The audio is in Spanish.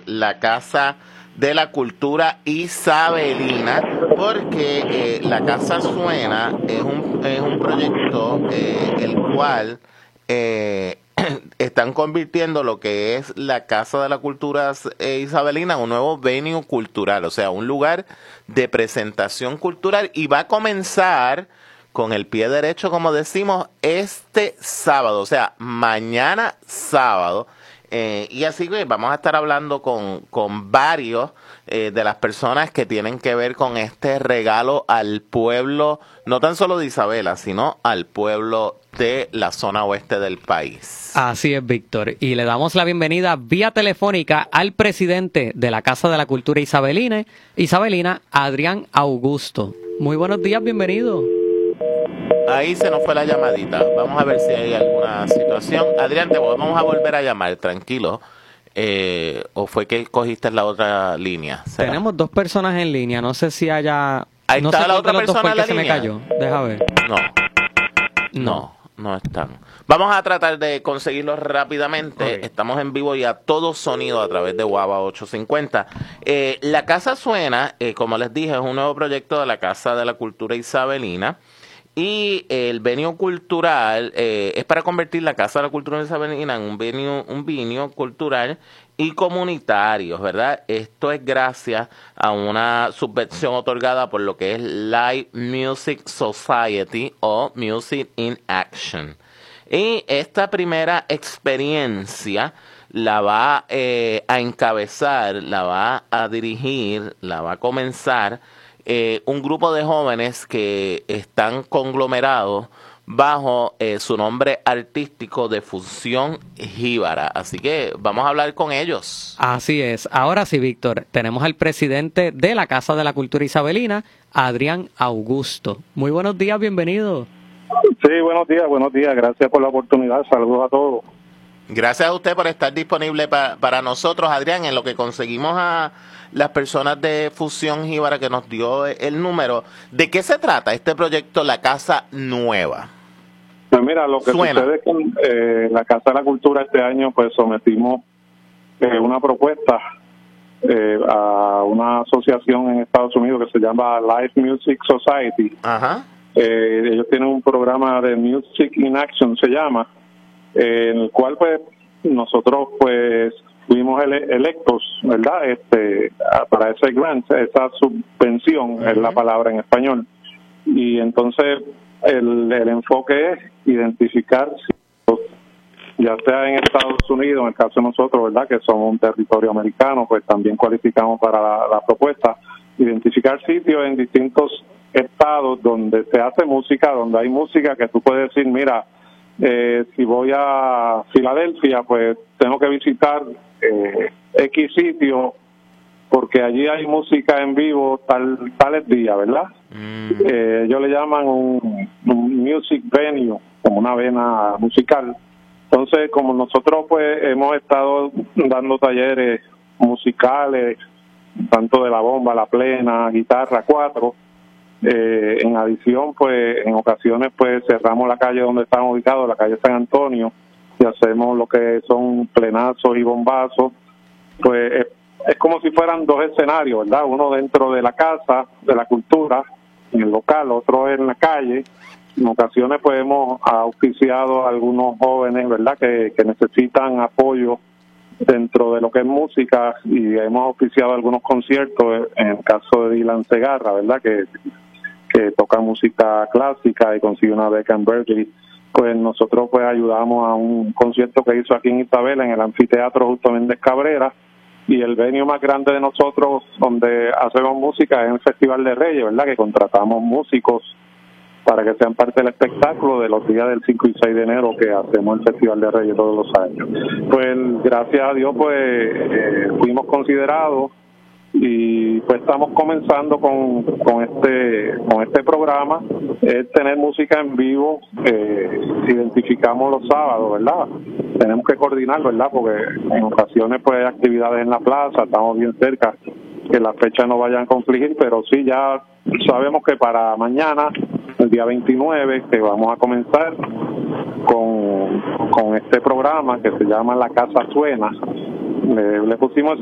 la Casa de la Cultura Isabelina, porque la Casa Suena es un proyecto el cual están convirtiendo lo que es la Casa de la Cultura Isabelina en un nuevo venue cultural, o sea, un lugar de presentación cultural, y va a comenzar con el pie derecho, como decimos, este sábado, o sea, mañana sábado. Y así que vamos a estar hablando con varios de las personas que tienen que ver con este regalo al pueblo, no tan solo de Isabela, sino al pueblo de la zona oeste del país. Así es, Víctor. Y le damos la bienvenida vía telefónica al presidente de la Casa de la Cultura Isabelina, Adrián Augusto. Muy buenos días, bienvenido. Ahí se nos fue la llamadita. Vamos a ver si hay alguna situación. Adrián, te vamos a volver a llamar, tranquilo. ¿O fue que cogiste la otra línea? ¿Será? Tenemos dos personas en línea. No sé si haya... Ahí no está sé la otra de los dos persona fue en la que se me línea. cayó. Deja ver. No están. Vamos a tratar de conseguirlos rápidamente. Okay. Estamos en vivo y a todo sonido a través de Guava 850. La Casa Suena, como les dije, es un nuevo proyecto de la Casa de la Cultura Isabelina. Y el venue cultural es para convertir la Casa de la Cultura Isabelina en un venue cultural y comunitario, ¿verdad? Esto es gracias a una subvención otorgada por lo que es Live Music Society o Music in Action. Y esta primera experiencia la va a encabezar, la va a dirigir, la va a comenzar un grupo de jóvenes que están conglomerados bajo su nombre artístico de Fusión Jíbara. Así que vamos a hablar con ellos. Así es. Ahora sí, Víctor, tenemos al presidente de la Casa de la Cultura Isabelina, Adrián Augusto. Muy buenos días, bienvenido. Sí, buenos días. Gracias por la oportunidad. Saludos a todos. Gracias a usted por estar disponible para nosotros, Adrián, en lo que conseguimos a las personas de Fusión Jíbara que nos dio el número. ¿De qué se trata este proyecto, La Casa Nueva? Pues mira, lo que sucede es que la Casa de la Cultura este año pues sometimos una propuesta a una asociación en Estados Unidos que se llama Live Music Society. Ajá. Ellos tienen un programa de Music in Action, se llama, en el cual pues nosotros pues fuimos electos, ¿verdad? Para ese grant, esa subvención es la palabra en español. Y entonces el enfoque es identificar, ya sea en Estados Unidos, en el caso de nosotros, ¿verdad? Que somos un territorio americano, pues también cualificamos para la propuesta, identificar sitios en distintos estados donde se hace música, donde hay música que tú puedes decir, mira, si voy a Filadelfia, pues tengo que visitar X sitio porque allí hay música en vivo tales días, ¿verdad? Ellos le llaman un music venue, como una vena musical. Entonces, como nosotros pues hemos estado dando talleres musicales, tanto de la bomba, la plena, guitarra, cuatro, en adición, pues en ocasiones pues cerramos la calle donde estamos ubicados, la calle San Antonio, y hacemos lo que son plenazos y bombazos. Pues es como si fueran dos escenarios, ¿verdad? Uno dentro de la Casa de la Cultura, en el local, otro en la calle. En ocasiones pues hemos auspiciado a algunos jóvenes, ¿verdad?, que necesitan apoyo dentro de lo que es música, y hemos auspiciado algunos conciertos, en el caso de Dylan Segarra, ¿verdad?, que toca música clásica y consigue una beca en Berkeley. Pues nosotros pues ayudamos a un concierto que hizo aquí en Isabela, en el anfiteatro Justo Méndez Cabrera, y el venue más grande de nosotros donde hacemos música es el Festival de Reyes, ¿verdad?, que contratamos músicos para que sean parte del espectáculo de los días del 5 y 6 de enero que hacemos el Festival de Reyes todos los años. Pues gracias a Dios pues fuimos considerados, y pues estamos comenzando con este programa, es tener música en vivo. Identificamos los sábados, ¿verdad? Tenemos que coordinar, ¿verdad? Porque en ocasiones pues hay actividades en la plaza, estamos bien cerca, que las fechas no vayan a confligir, pero sí ya sabemos que para mañana, el día 29, que vamos a comenzar con este programa que se llama La Casa Suena. Le pusimos